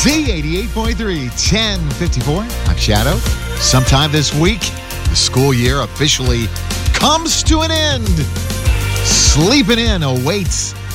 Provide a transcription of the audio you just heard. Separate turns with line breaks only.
Z88.3, 1054. I'm Shadow. Sometime this week, the school year officially comes to an end. Sleeping in awaits